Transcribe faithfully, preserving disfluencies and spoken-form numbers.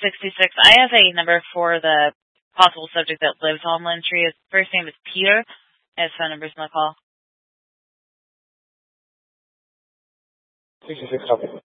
sixty-six. I have a number for the possible subject that lives on Lynn Tree. His first name is Peter, and his phone number is in the call. sixty-six, copy.